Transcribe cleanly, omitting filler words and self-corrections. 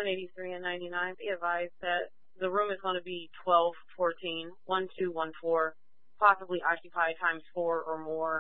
783 and 99, be advised that the room is going to be 1214, 1214, possibly occupied times 4 or more.